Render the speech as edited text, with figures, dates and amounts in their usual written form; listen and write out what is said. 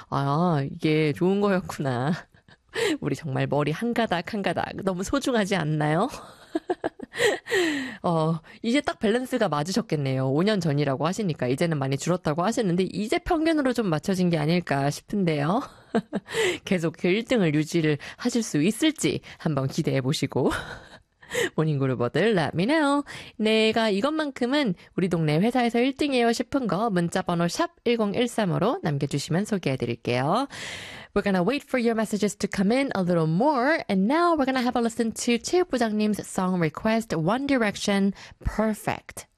아, 이게 좋은 거였구나. 우리 정말 머리 한 가닥 한 가닥 너무 소중하지 않나요? 이제 딱 밸런스가 맞으셨겠네요. 5년 전이라고 하시니까 이제는 많이 줄었다고 하시는데 이제 평균으로 좀 맞춰진 게 아닐까 싶은데요. 계속 그 1등을 유지를 하실 수 있을지 한번 기대해 보시고. 모닝그루버들 let me know. 내가 이것만큼은 우리 동네 회사에서 1등이에요 싶은 거 문자번호 샵 1013으로 남겨주시면 소개해드릴게요. We're gonna wait for your messages to come in a little more. And now we're gonna have a listen to 체육부장님's song request One Direction Perfect.